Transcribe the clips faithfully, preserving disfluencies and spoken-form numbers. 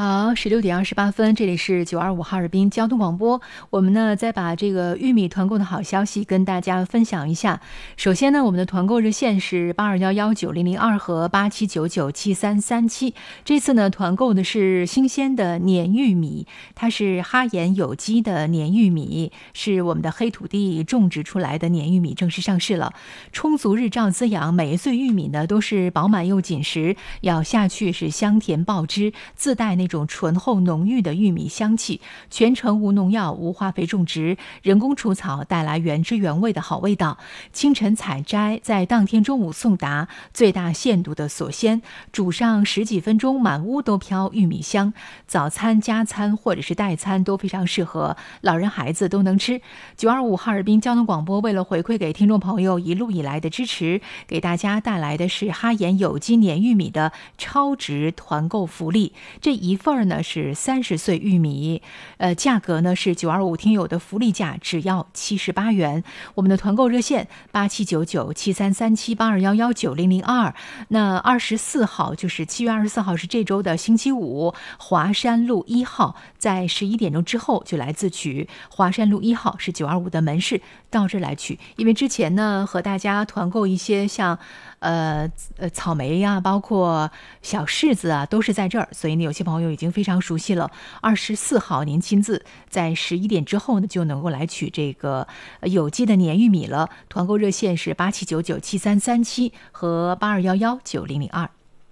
好，十六点二十八分，这里是九二五哈尔滨交通广播。我们呢再把这个玉米团购的好消息跟大家分享一下。首先呢，我们的团购热线是八二幺幺九零零二和八七九九七三三七。这次呢团购的是新鲜的碾玉米，它是哈研有机的碾玉米，是我们的黑土地种植出来的碾玉米，正式上市了。充足日照滋养，每一穗玉米呢都是饱满又紧实，咬下去是香甜爆汁，自带那种醇厚浓郁的玉米香气，全程无农药、无化肥种植，人工除草，带来原汁原味的好味道。清晨采摘，在当天中午送达，最大限度的锁鲜，煮上十几分钟，满屋都飘玉米香。早餐、加餐或者是代餐都非常适合，老人孩子都能吃。九二五哈尔滨交通广播为了回馈给听众朋友一路以来的支持，给大家带来的是哈研有机碾玉米的超值团购福利。这一份呢是三十穗玉米，呃，价格呢是九二五听友的福利价，只要七十八元。我们的团购热线八七九九七三三七八二幺幺九零零二。那二十四号就是七月二十四号是这周的星期五，华山路一号在十一点钟之后就来自取。华山路一号是九二五的门市，到这来取。因为之前呢和大家团购一些像呃呃草莓呀、啊，包括小柿子啊，都是在这儿，所以呢有些朋友已经非常熟悉了。二十四号您亲自在十一点之后呢就能够来取这个有机的碾玉米了。团购热线是八七九九七三三七和八二幺幺九零零二。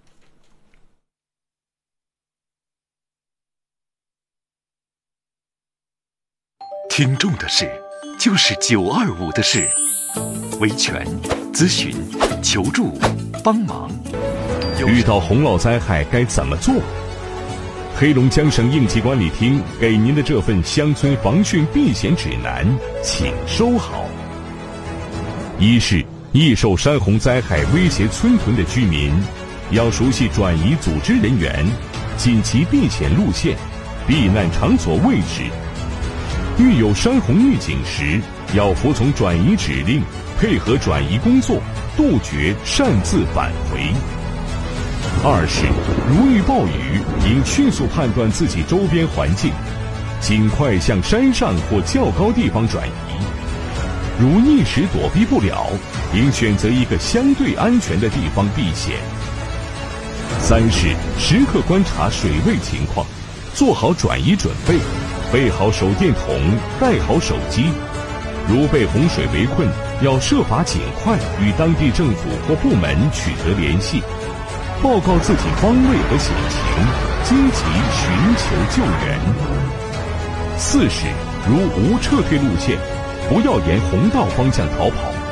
听众的事就是九二五的事，维权、咨询、求助、帮忙。 遇到洪涝灾害该怎么做？黑龙江省应急管理厅给您的这份乡村防汛避险指南，请收好。一是易受山洪灾害威胁村屯的居民，要熟悉转移组织人员、紧急避险路线、避难场所位置。遇有山洪预警时，要服从转移指令，配合转移工作，杜绝擅自返回。二是如遇暴雨，应迅速判断自己周边环境，尽快向山上或较高地方转移。如一时躲避不了，应选择一个相对安全的地方避险。三是时刻观察水位情况，做好转移准备，备好手电筒，带好手机。如被洪水围困，要设法尽快与当地政府或部门取得联系，报告自己方位和险情，积极寻求救援。四是如无撤退路线，不要沿洪道方向逃跑，